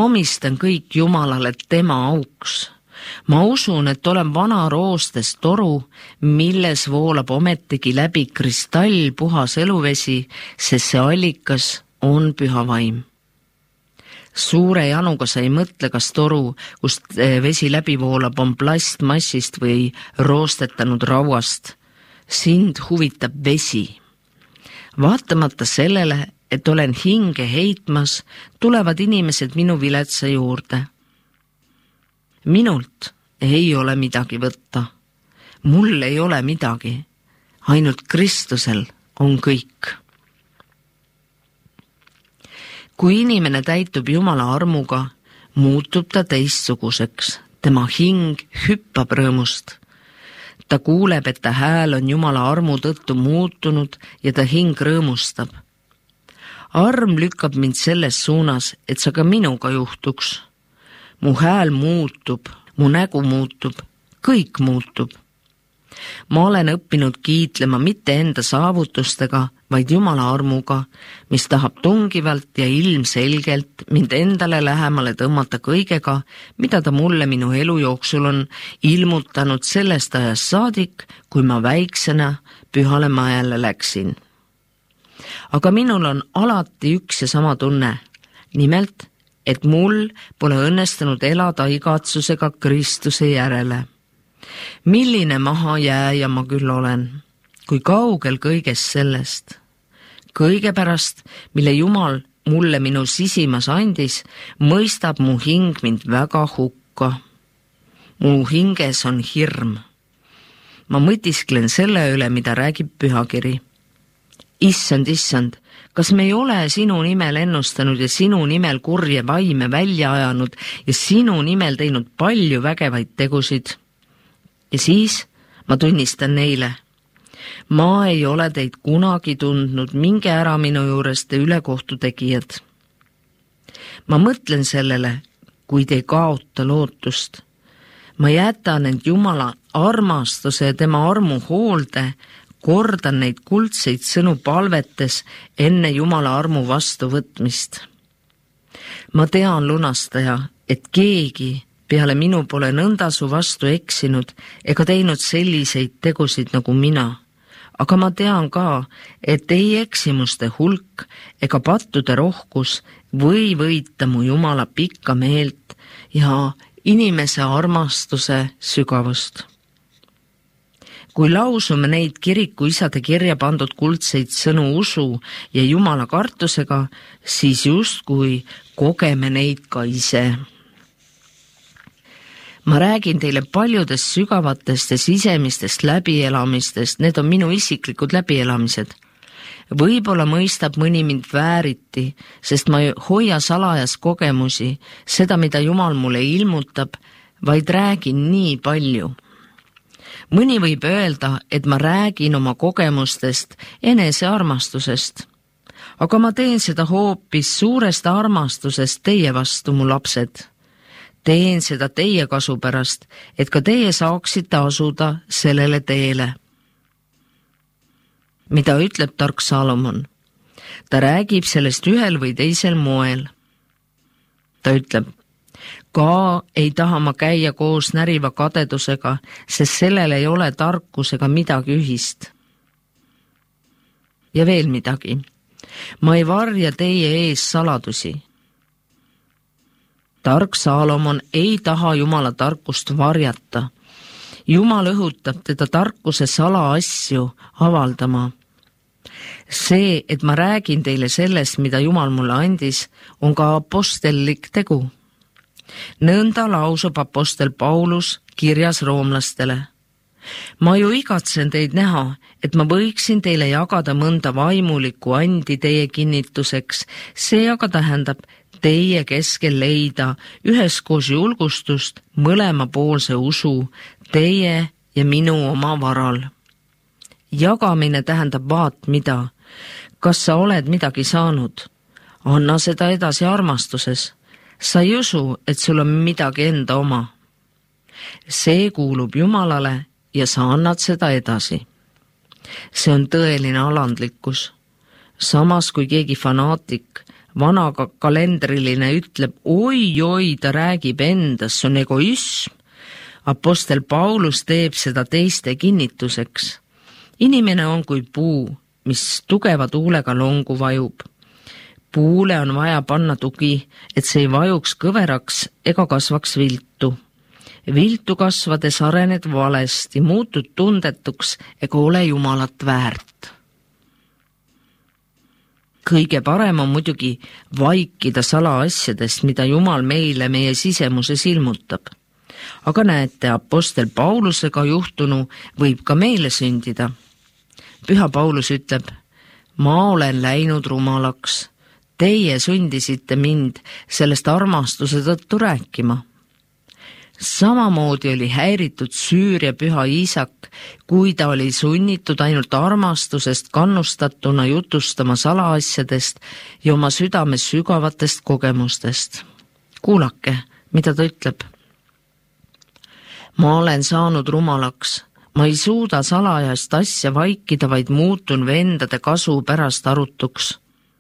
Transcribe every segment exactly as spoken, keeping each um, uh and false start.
omistan kõik Jumalale tema auks. Ma usun, et olen vana roostes toru, milles voolab ometigi läbi kristall puhas eluvesi, sest see allikas on püha vaim. Suure januga sa ei mõtle, kas toru, kust vesi läbi voolab, on plastmassist või roostetanud rauast. Sind huvitab vesi. Vaatamata sellele, et olen hinge heitmas, tulevad inimesed minu viletsa juurde. Minult ei ole midagi võtta. Mul ei ole midagi. Ainult Kristusel on kõik. Kui inimene täitub Jumala armuga, muutub ta teistsuguseks. Tema hing hüppab rõõmust. Ta kuuleb, et ta hääl on Jumala armu tõttu muutunud ja ta hing rõõmustab. Arm lükkab mind selles suunas, et sa ka minuga juhtuks. Mu hääl muutub, mu nägu muutub, kõik muutub. Ma olen õppinud kiitlema mitte enda saavutustega, vaid Jumala armuga, mis tahab tungivalt ja ilmselgelt mind endale lähemale tõmmata kõigega, mida ta mulle minu elu jooksul on ilmutanud sellest ajast saadik, kui ma väiksena pühale majale läksin. Aga minul on alati üks ja sama tunne, nimelt, et mul pole õnnestunud elada igatsusega Kristuse järele. Milline mahajääja ma küll olen, kui kaugel kõigest sellest. Kõige pärast, mille Jumal mulle minu sisimas andis, mõistab mu hing mind väga hukka. Mu hinges on hirm. Ma mõtisklen selle üle, mida räägib pühakiri. Issand, issand, kas me ei ole sinu nimel ennustanud ja sinu nimel kurje vaime välja ajanud ja sinu nimel teinud palju vägevaid tegusid? Ja siis ma tunnistan neile. Ma ei ole teid kunagi tundnud, minge ära minu juurest te ülekohtu tegijad. Ma mõtlen sellele, kuid ei kaota lootust. Ma jätan end Jumala armastuse ja tema armu hoolde, kordan neid kuldseid sõnu palvetes enne Jumala armu vastuvõtmist. Ma tean, lunastaja, et keegi peale minu pole nõnda su vastu eksinud ega teinud selliseid tegusid nagu mina. Aga ma tean ka, et ei eksimuste hulk ega pattude rohkus või võita mu Jumala pikka meelt ja inimese armastuse sügavust. Kui lausume neid kiriku isade kirja pandud kuldseid sõnu usu ja Jumala kartusega, siis justkui kogeme neid ka ise. Ma räägin teile paljudest sügavatest ja sisemistest läbielamistest, need on minu isiklikud läbielamised. Võib-olla mõistab mõni mind vääriti, sest ma ei hoia salajas kogemusi, seda, mida Jumal mulle ilmutab, vaid räägin nii palju. Mõni võib öelda, et ma räägin oma kogemustest enese armastusest, aga ma teen seda hoopis suurest armastusest teie vastu, mu lapsed. Teen seda teie kasu pärast, et ka teie saaksite asuda sellele teele. Mida ütleb tark Salomon? Ta räägib sellest ühel või teisel moel. Ta ütleb, ka ei taha ma käia koos näriva kadedusega, sest sellel ei ole tarkusega midagi ühist. Ja veel midagi. Ma ei varja teie ees saladusi. Tark Salomon ei taha Jumala tarkust varjata. Jumal õhutab teda tarkuse salaasju avaldama. See, et ma räägin teile sellest, mida Jumal mulle andis, on ka apostellik tegu. Nõnda lausub apostel Paulus kirjas roomlastele. Ma ju igatsen teid näha, et ma võiksin teile jagada mõnda vaimulikku andi teie kinnituseks. See aga tähendab teie keskel leida üheskoos julgustust mõlemapoolse usu, teie ja minu oma varal. Jagamine tähendab vaat mida. Kas sa oled midagi saanud? Anna seda edasi armastuses. Sa ei usu, et sul on midagi enda oma. See kuulub Jumalale ja sa annad seda edasi. See on tõeline alandlikkus. Samas kui keegi fanaatik vana kalendriline ütleb, oi-oi, ta räägib endast, see on egoism. Apostel Paulus teeb seda teiste kinnituseks. Inimene on kui puu, mis tugeva tuulega longu vajub. Puule on vaja panna tugi, et see ei vajuks kõveraks ega kasvaks viltu. Viltu kasvades arened valesti, muutud tundetuks ega ole Jumalat väärt. Kõige parem on muidugi vaikida salaasjadest, mida Jumal meile meie sisemuses ilmutab. Aga näete, apostel Paulusega juhtunu võib ka meile sündida. Püha Paulus ütleb, ma olen läinud rumalaks. Teie sundisite mind sellest armastuse tõttu rääkima. Samamoodi oli häiritud Süüria püha Iisak, kui ta oli sunnitud ainult armastusest kannustatuna jutustama salaasjadest ja oma südames sügavatest kogemustest. Kuulake, mida ta ütleb. Ma olen saanud rumalaks. Ma ei suuda salajast asja vaikida, vaid muutun vendade kasu pärast arutuks.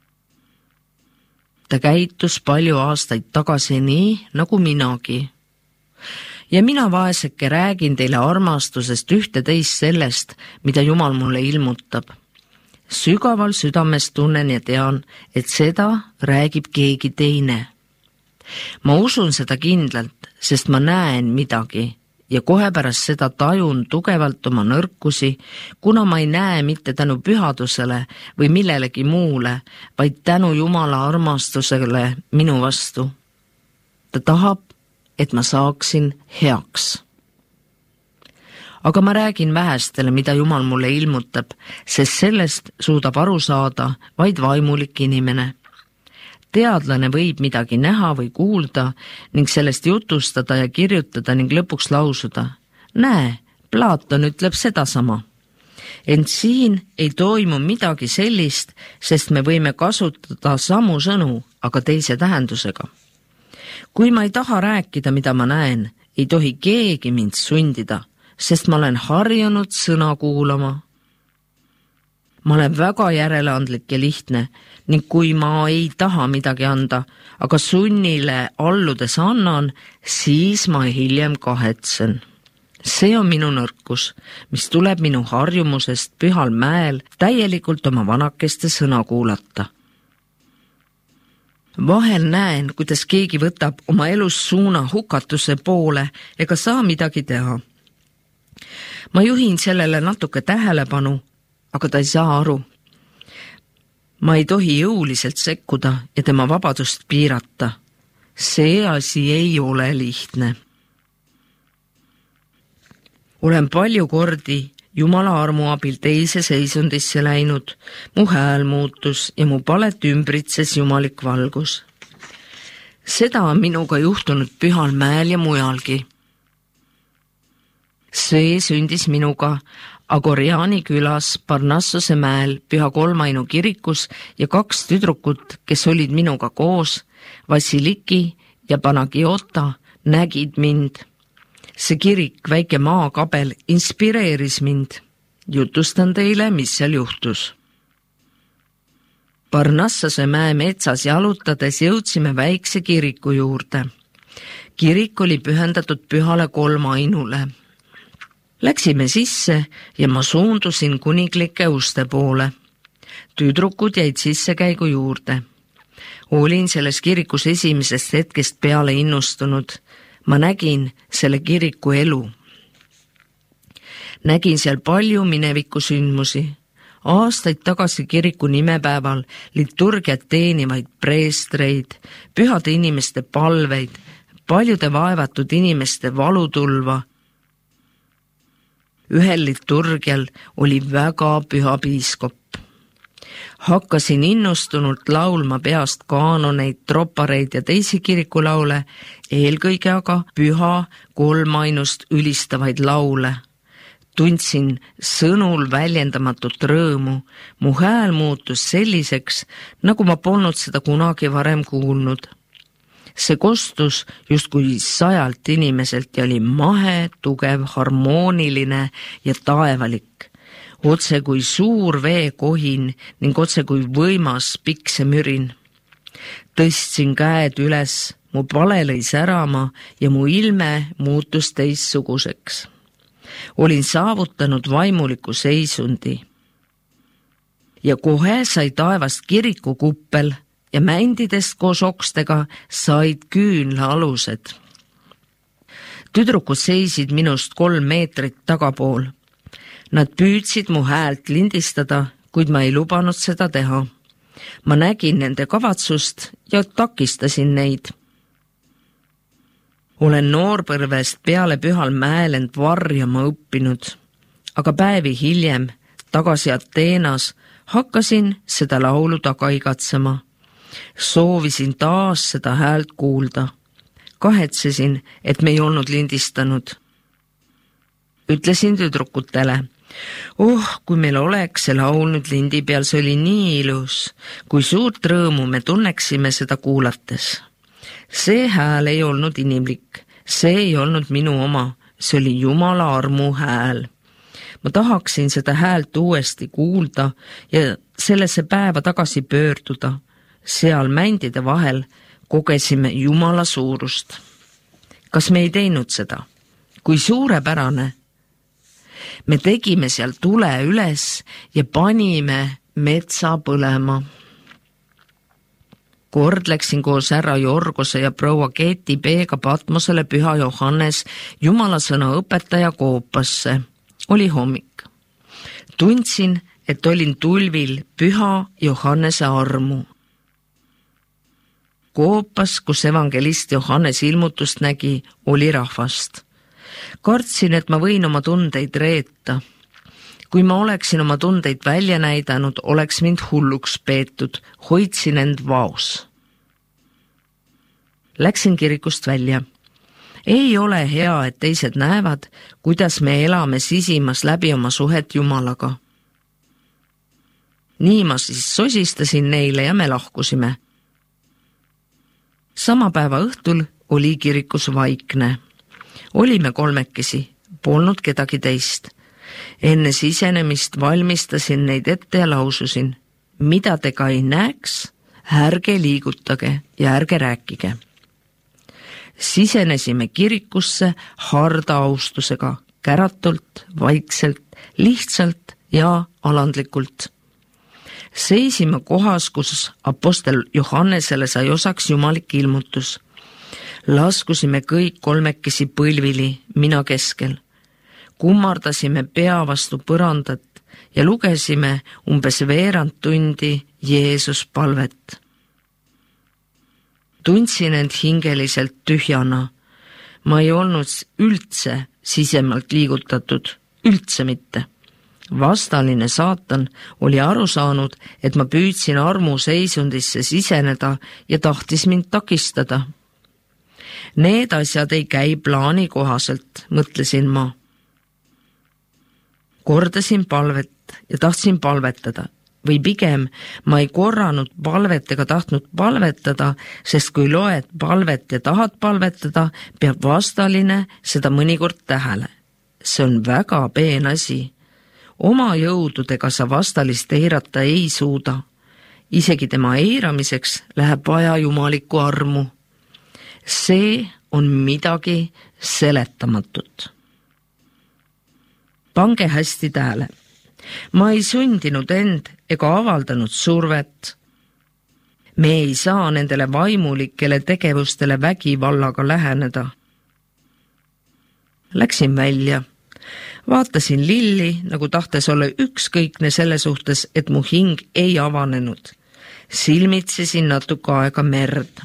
Ta käitus palju aastaid tagasi nii, nagu minagi. Ja mina vaeseke räägin teile armastusest ühte teist sellest, mida Jumal mulle ilmutab. Sügaval südames tunnen ja tean, et seda räägib keegi teine. Ma usun seda kindlalt, sest ma näen midagi ja kohe pärast seda tajun tugevalt oma nõrkusi, kuna ma ei näe mitte tänu pühadusele või millelegi muule, vaid tänu Jumala armastusele minu vastu. Ta tahab, et ma saaksin heaks. Aga ma räägin vähestele, mida Jumal mulle ilmutab, sest sellest suudab aru saada vaid vaimulik inimene. Teadlane võib midagi näha või kuulda ning sellest jutustada ja kirjutada ning lõpuks lausuda. Näe, Platon ütleb sedasama. Ent siin ei toimu midagi sellist, sest me võime kasutada samu sõnu, aga teise tähendusega. Kui ma ei taha rääkida, mida ma näen, ei tohi keegi mind sundida, sest ma olen harjunud sõna kuulama. Ma olen väga järeleandlik ja lihtne ning kui ma ei taha midagi anda, aga sunnile alludes annan, siis ma hiljem kahetsen. See on minu nõrkus, mis tuleb minu harjumusest pühal mäel täielikult oma vanakeste sõna kuulata. Vahel näen, kuidas keegi võtab oma elus suuna hukatuse poole ega saa midagi teha. Ma juhin sellele natuke tähelepanu, aga ta ei saa aru. Ma ei tohi jõuliselt sekkuda ja tema vabadust piirata. See asi ei ole lihtne. Olen palju kordi Jumala armu abil teise seisundisse läinud, mu hääl muutus ja mu palet ümbritses jumalik valgus. Seda on minuga juhtunud pühal mäel ja mujalgi. See sündis minuga Agoriani külas Parnassose mäel püha kolmainu kirikus ja kaks tüdrukut, kes olid minuga koos, Vassiliki ja Panagiota, nägid mind. See kirik, väike maakabel, inspireeris mind. Jutustan teile, mis seal juhtus. Parnassose mäe metsas jalutades jõudsime väikse kiriku juurde. Kirik oli pühendatud pühale kolmainule. Läksime sisse ja ma suundusin kuniglike uste poole. Tüdrukud jäid sissekäigu juurde. Olin selles kirikus esimesest hetkest peale innustunud. Ma nägin selle kiriku elu. Nägin seal palju mineviku sündmusi. Aastaid tagasi kiriku nimepäeval liturgiat teenivaid preestreid, pühade inimeste palveid, paljude vaevatud inimeste valutulva. Ühel liturgial oli väga püha piiskop. Hakkasin innustunult laulma peast kaanoneid, tropareid ja teisi kirikulaule, eelkõige aga püha kolmainust ülistavaid laule. Tundsin sõnul väljendamatut rõõmu, mu hääl muutus selliseks, nagu ma polnud seda kunagi varem kuulnud. See kostus justkui sajalt inimeselt ja oli mahe, tugev, harmooniline ja taevalik. Otse kui suur veekohin ning otse kui võimas piksemürin. Tõstsin käed üles, mu pale lõi särama ja mu ilme muutus teistsuguseks. Olin saavutanud vaimuliku seisundi. Ja kohe sai taevast kirikukuppel ja mändidest koos okstega said küünla alused. Tüdrukud seisid minust kolm meetrit tagapool. Nad püüdsid mu häält lindistada, kuid ma ei lubanud seda teha. Ma nägin nende kavatsust ja takistasin neid. Olen noorpõlvest peale Pühal mäel end varjama õppinud, aga päevi hiljem tagasi Ateenas hakkasin seda laulu taga igatsema. Soovisin taas seda häält kuulda. Kahetsesin, et me ei olnud lindistanud. Ütlesin tüdrukutele, oh, kui meil oleks see laul nüüd lindi peal, see oli nii ilus, kui suurt rõõmu me tunneksime seda kuulates. See hääl ei olnud inimlik, see ei olnud minu oma, see oli Jumala armu hääl. Ma tahaksin seda häält uuesti kuulda ja sellesse päeva tagasi pöörduda. Seal mändide vahel kogesime Jumala suurust. Kas me ei teinud seda? Kui suurepärane! Me tegime seal tule üles ja panime metsa põlema. Kord läksin koos härra Jorgose ja proua Keeti Peega Patmosele Püha Johannes Jumala sõna õpetaja koopasse. Oli hommik. Tundsin, et olin tulvil Püha Johannese armu. Koopas, kus evangelist Johannes ilmutust nägi, oli rahvast. Kartsin, et ma võin oma tundeid reeta. Kui ma oleksin oma tundeid välja näidanud, oleks mind hulluks peetud, hoidsin end vaos. Läksin kirikust välja. Ei ole hea, et teised näevad, kuidas me elame sisimas läbi oma suhet Jumalaga. Nii ma siis sosistasin neile ja me lahkusime. Sama päeva õhtul oli kirikus vaikne. Olime kolmekesi, polnud kedagi teist. Enne sisenemist valmistasin neid ette ja laususin, mida te ka ei näeks, ärge liigutage ja ärge rääkige. Sisenesime kirikusse harda austusega, käratult, vaikselt, lihtsalt ja alandlikult. Seisime kohas, kus apostel Johannesele sai osaks jumalik ilmutus. Laskusime kõik kolmekesi põlvili, mina keskel. Kummardasime pea vastu põrandat ja lugesime umbes veerand tundi Jeesus palvet. Tundsin end hingeliselt tühjana. Ma ei olnud üldse sisemalt liigutatud, üldse mitte. Vastaline saatan oli aru saanud, et ma püüdsin armu seisundisse siseneda ja tahtis mind takistada. Need asjad ei käi plaani kohaselt, mõtlesin ma. Kordasin palvet ja tahtsin palvetada, või pigem ma ei korranud palvet ega tahtnud palvetada, sest kui loed palvet ja tahad palvetada, peab vastaline seda mõnikord tähele. See on väga peen asi. Oma jõududega sa vastalist eirata ei suuda. Isegi tema eiramiseks läheb vaja jumalikku armu. See on midagi seletamatut. Pange hästi tähele. Ma ei sundinud end ega avaldanud survet. Me ei saa nendele vaimulikele tegevustele vägivallaga läheneda. Läksin välja. Vaatasin lilli, nagu tahtes olla ükskõikne selle suhtes, et mu hing ei avanenud. Silmitsesin natuke aega merd.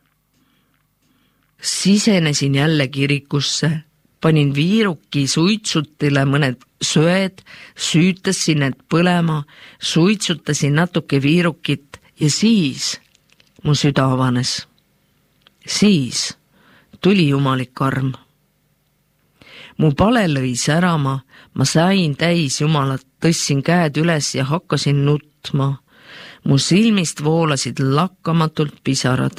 Sisenesin jälle kirikusse, panin viiruki suitsutile mõned söed, süütasin need põlema, suitsutasin natuke viirukit ja siis mu süda avanes. Siis tuli jumalik arm. Mu pale lõi särama, ma sain täis Jumalat, tõssin käed üles ja hakkasin nutma. Mu silmist voolasid lakkamatult pisarad.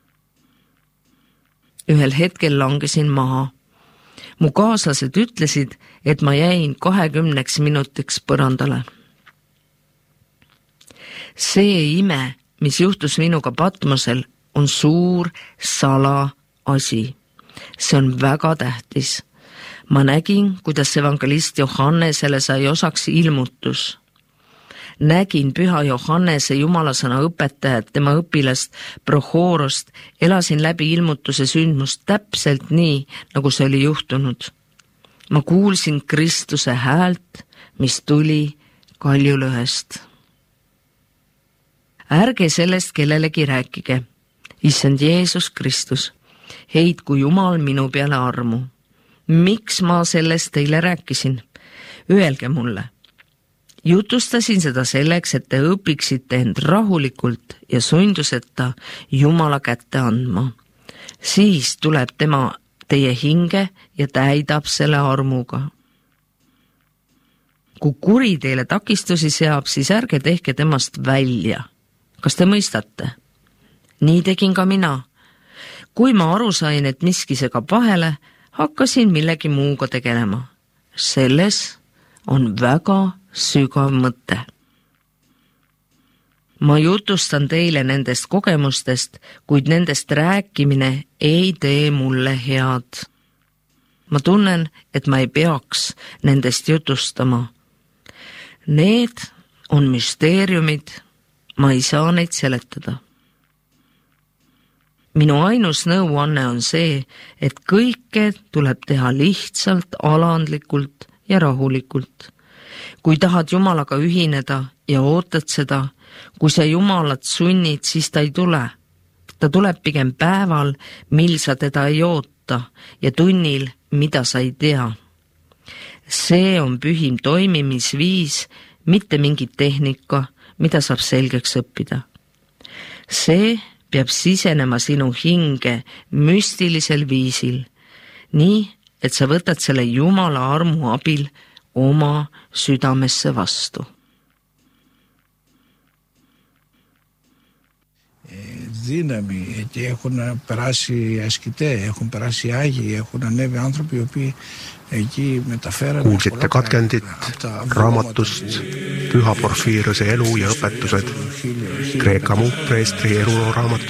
Ühel hetkel langesin maha. Mu kaaslased ütlesid, et ma jäin kahekümneks minutiks põrandale. See ime, mis juhtus minuga Patmosel, on suur salaasi. See on väga tähtis. Ma nägin, kuidas evangelist Johannesele sai osaks ilmutus. Nägin püha Johannese jumalasõna õpetajat, tema õpilast Prohorost, elasin läbi ilmutuse sündmust täpselt nii, nagu see oli juhtunud. Ma kuulsin Kristuse häält, mis tuli kaljulõhest. Ärge sellest kellelegi rääkige. Issand Jeesus Kristus, heitku Jumal minu peale armu. Miks ma sellest teile rääkisin? Öelge mulle. Jutustasin seda selleks, et te õpiksite end rahulikult ja sunduseta Jumala kätte andma. Siis tuleb tema teie hinge ja täidab selle armuga. Kui kuri teile takistusi seab, siis ärge tehke temast välja. Kas te mõistate? Nii tegin ka mina. Kui ma aru sain, et miski segab vahele, hakkasin millegi muuga tegelema. Selles on väga sügav mõte. Ma jutustan teile nendest kogemustest, kuid nendest rääkimine ei tee mulle head. Ma tunnen, et ma ei peaks nendest jutustama. Need on müsteeriumid, ma ei saa neid seletada. Minu ainus nõuanne on see, et kõike tuleb teha lihtsalt, alandlikult ja rahulikult. Kui tahad Jumalaga ühineda ja ootad seda, kui sa Jumalat sunnid, siis ta ei tule. Ta tuleb pigem päeval, mil sa teda ei oota ja tunnil, mida sa ei tea. See on pühim toimimisviis, mitte mingi tehnika, mida saab selgeks õppida. See peab sisenema sinu hinge müstilisel viisil, nii, et sa võtad selle Jumala armu abil oma südamesse vastu. Δύναμη, εκεί έχουν περάσει ασκητές, έχουν περάσει άγιοι, έχουν ανέβει άνθρωποι οι οποίοι εκεί μεταφέραν. Kuulsite katkendit raamatust Püha Porfiirose elu ja õpetused Kreeka muukpreestri eluloo raamatust